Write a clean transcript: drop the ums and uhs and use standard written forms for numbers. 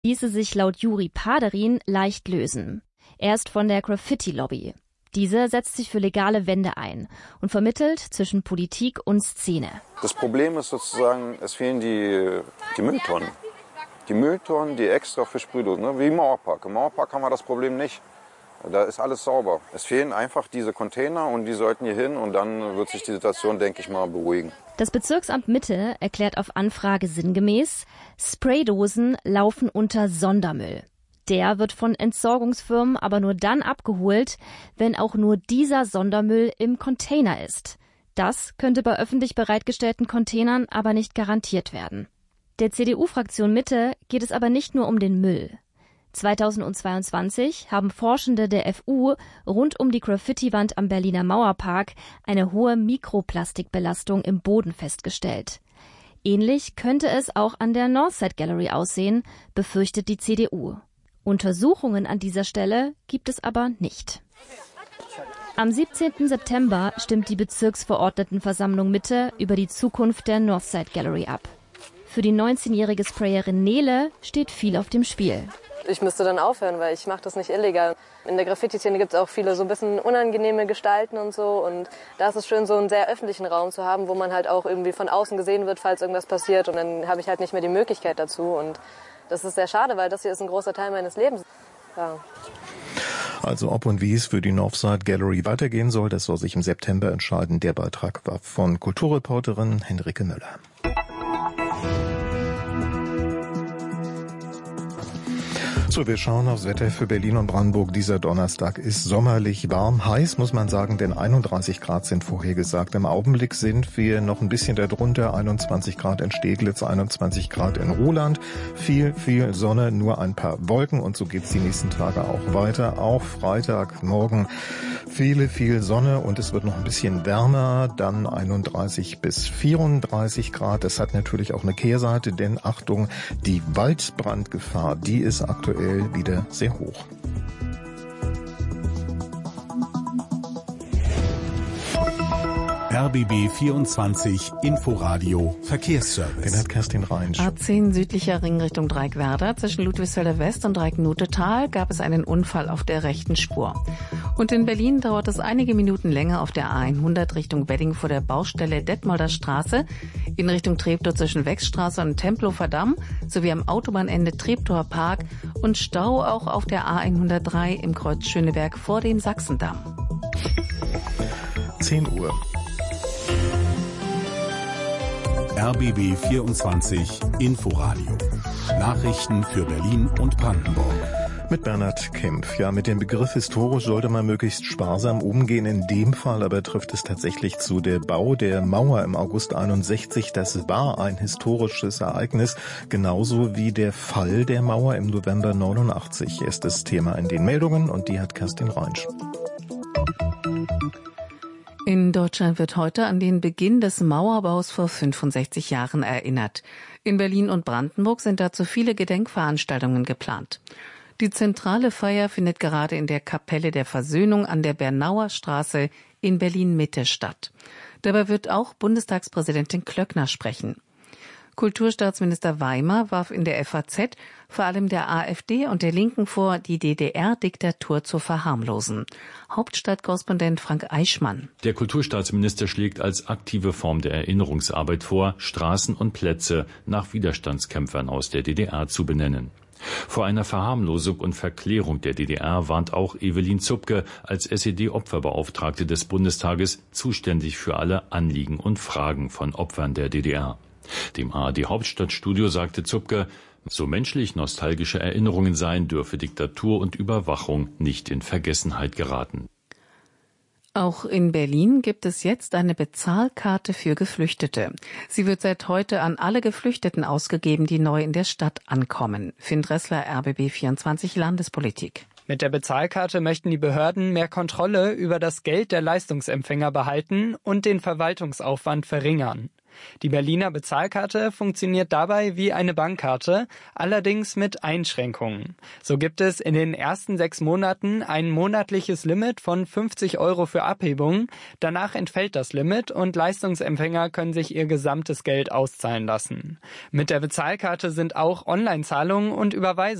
ließe sich laut Juri Paderin leicht lösen. Er ist von der Graffiti-Lobby. Diese setzt sich für legale Wände ein und vermittelt zwischen Politik und Szene. Das Problem ist sozusagen, es fehlen die Mülltonnen. Die Mülltonnen, die extra für Sprühdosen, ne? Wie im Mauerpark. Im Mauerpark haben wir das Problem nicht. Da ist alles sauber. Es fehlen einfach diese Container und die sollten hier hin und dann wird sich die Situation, denke ich mal, beruhigen. Das Bezirksamt Mitte erklärt auf Anfrage sinngemäß, Spraydosen laufen unter Sondermüll. Der wird von Entsorgungsfirmen aber nur dann abgeholt, wenn auch nur dieser Sondermüll im Container ist. Das könnte bei öffentlich bereitgestellten Containern aber nicht garantiert werden. Der CDU-Fraktion Mitte geht es aber nicht nur um den Müll. 2022 haben Forschende der FU rund um die Graffiti-Wand am Berliner Mauerpark eine hohe Mikroplastikbelastung im Boden festgestellt. Ähnlich könnte es auch an der Northside Gallery aussehen, befürchtet die CDU. Untersuchungen an dieser Stelle gibt es aber nicht. Am 17. September stimmt die Bezirksverordnetenversammlung Mitte über die Zukunft der Northside Gallery ab. Für die 19-jährige Sprayerin Nele steht viel auf dem Spiel. Ich müsste dann aufhören, weil ich mache das nicht illegal. In der Graffiti-Szene gibt es auch viele so ein bisschen unangenehme Gestalten und so. Und da ist es schön, so einen sehr öffentlichen Raum zu haben, wo man halt auch irgendwie von außen gesehen wird, falls irgendwas passiert. Und dann habe ich halt nicht mehr die Möglichkeit dazu. Und das ist sehr schade, weil das hier ist ein großer Teil meines Lebens. Ja. Also ob und wie es für die Northside Gallery weitergehen soll, das soll sich im September entscheiden. Der Beitrag war von Kulturreporterin Henrike Müller. So, wir schauen aufs Wetter für Berlin und Brandenburg. Dieser Donnerstag ist sommerlich warm. Heiß muss man sagen, denn 31 Grad sind vorhergesagt. Im Augenblick sind wir noch ein bisschen darunter. 21 Grad in Steglitz, 21 Grad in Ruhland. Viel Sonne, nur ein paar Wolken. Und so geht's die nächsten Tage auch weiter. Auch Freitagmorgen viel Sonne und es wird noch ein bisschen wärmer. Dann 31 bis 34 Grad. Das hat natürlich auch eine Kehrseite, denn Achtung, die Waldbrandgefahr, die ist aktuell wieder sehr hoch. RBB 24 Inforadio Verkehrsservice. Den hat Kerstin Reinsch. A10 südlicher Ring Richtung Dreieckwerder. Zwischen Ludwigsfelder West und Dreieck-Nutetal gab es einen Unfall auf der rechten Spur. Und in Berlin dauert es einige Minuten länger auf der A100 Richtung Wedding vor der Baustelle Detmolder Straße, in Richtung Treptow zwischen Wechstraße und Tempelhofer Damm sowie am Autobahnende Treptower Park und Stau auch auf der A103 im Kreuz Schöneberg vor dem Sachsendamm. 10 Uhr. RBB 24 Inforadio. Nachrichten für Berlin und Brandenburg. Mit Bernhard Kempf. Ja, mit dem Begriff historisch sollte man möglichst sparsam umgehen. In dem Fall aber trifft es tatsächlich zu. Der Bau der Mauer im August 61, das war ein historisches Ereignis, genauso wie der Fall der Mauer im November 89. Ist das Thema in den Meldungen und die hat Kerstin Reinsch. In Deutschland wird heute an den Beginn des Mauerbaus vor 65 Jahren erinnert. In Berlin und Brandenburg sind dazu viele Gedenkveranstaltungen geplant. Die zentrale Feier findet gerade in der Kapelle der Versöhnung an der Bernauer Straße in Berlin-Mitte statt. Dabei wird auch Bundestagspräsidentin Klöckner sprechen. Kulturstaatsminister Weimar warf in der FAZ vor allem der AfD und der Linken vor, die DDR-Diktatur zu verharmlosen. Hauptstadtkorrespondent Frank Eichmann. Der Kulturstaatsminister schlägt als aktive Form der Erinnerungsarbeit vor, Straßen und Plätze nach Widerstandskämpfern aus der DDR zu benennen. Vor einer Verharmlosung und Verklärung der DDR warnt auch Evelyn Zupke als SED-Opferbeauftragte des Bundestages, zuständig für alle Anliegen und Fragen von Opfern der DDR. Dem ARD-Hauptstadtstudio sagte Zupke, so menschlich nostalgische Erinnerungen seien, dürfe Diktatur und Überwachung nicht in Vergessenheit geraten. Auch in Berlin gibt es jetzt eine Bezahlkarte für Geflüchtete. Sie wird seit heute an alle Geflüchteten ausgegeben, die neu in der Stadt ankommen. Finn Dressler, RBB 24 Landespolitik. Mit der Bezahlkarte möchten die Behörden mehr Kontrolle über das Geld der Leistungsempfänger behalten und den Verwaltungsaufwand verringern. Die Berliner Bezahlkarte funktioniert dabei wie eine Bankkarte, allerdings mit Einschränkungen. So gibt es in den ersten 6 Monaten ein monatliches Limit von 50 € für Abhebungen. Danach entfällt das Limit und Leistungsempfänger können sich ihr gesamtes Geld auszahlen lassen. Mit der Bezahlkarte sind auch Online-Zahlungen und Überweisungen